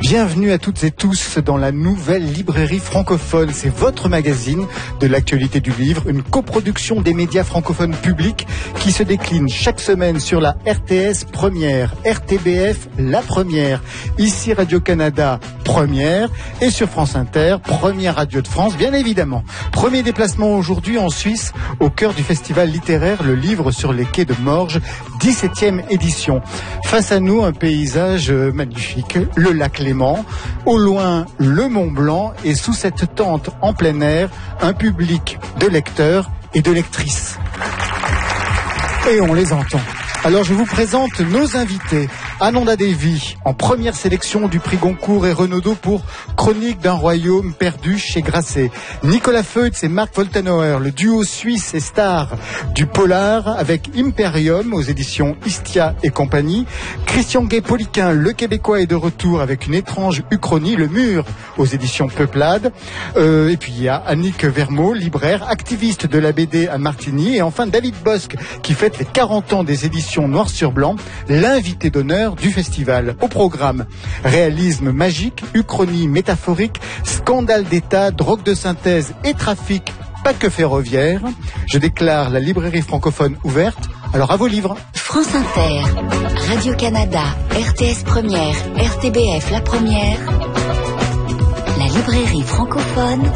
Bienvenue à toutes et tous dans la nouvelle librairie francophone. C'est votre magazine de l'actualité du livre, une coproduction des médias francophones publics qui se décline chaque semaine sur la RTS Première, RTBF La Première, ici Radio-Canada Première et sur France Inter, Première Radio de France, bien évidemment. Premier déplacement aujourd'hui en Suisse, au cœur du festival littéraire Le Livre sur les quais de Morges, 17e édition. Face à nous, un paysage magnifique, le lac Léman, au loin le Mont Blanc et sous cette tente en plein air, un public de lecteurs et de lectrices. Et on les entend. Alors je vous présente nos invités. Ananda Devi, en première sélection du prix Goncourt et Renaudot pour Chronique d'un royaume perdu chez Grasset. Nicolas Feutz et Marc Woltenauer, le duo suisse et star du polar avec Imperium aux éditions Istia et compagnie. Christian Gay-Poliquin, le Québécois, est de retour avec une étrange uchronie, Le Mur, aux éditions Peuplade. Et puis il y a Annick Vermeau, libraire, activiste de la BD à Martigny. Et enfin David Bosque, qui fête les 40 ans des éditions Noir sur Blanc, l'invité d'honneur du festival. Au programme, réalisme magique, uchronie métaphorique, scandale d'État, drogue de synthèse et trafic, pas que ferroviaire. Je déclare la librairie francophone ouverte. Alors à vos livres. France Inter, Radio-Canada, RTS Première, RTBF La Première, la librairie francophone,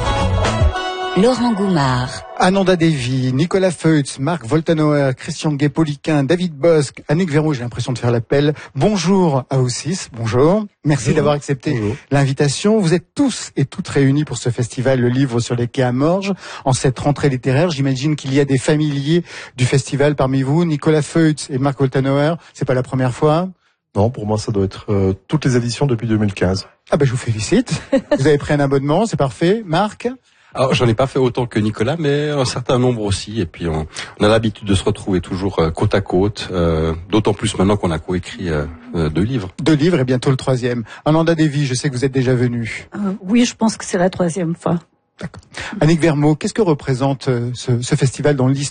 Laurent Goumard. Ananda Devi, Nicolas Feutz, Marc Woltenauer, Christian Gay-Poliquin, David Bosque, Annick Vermeau, j'ai l'impression de faire l'appel. Bonjour à vous six, bonjour. Merci d'avoir accepté l'invitation. Vous êtes tous et toutes réunis pour ce festival Le Livre sur les quais à Morges. En cette rentrée littéraire, j'imagine qu'il y a des familiers du festival parmi vous. Nicolas Feutz et Marc Woltenauer, c'est pas la première fois? Non, pour moi, ça doit être toutes les éditions depuis 2015. Ah ben, je vous félicite. Vous avez pris un abonnement, c'est parfait. Marc? Alors, j'en ai pas fait autant que Nicolas, mais un certain nombre aussi. Et puis, on a l'habitude de se retrouver toujours côte à côte, d'autant plus maintenant qu'on a coécrit 2 livres. 2 livres et bientôt le 3e. Ananda Devi, je sais que vous êtes déjà venu. Oui, je pense que c'est la 3e fois. D'accord. Annick Vermeau, qu'est-ce que représente ce festival dans